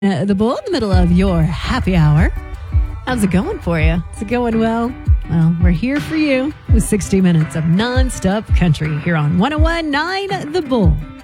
The Bull in the middle of your happy hour. How's it going for you? Is it going well? Well, we're here for you with 60 minutes of nonstop country here on 101.9 The Bull.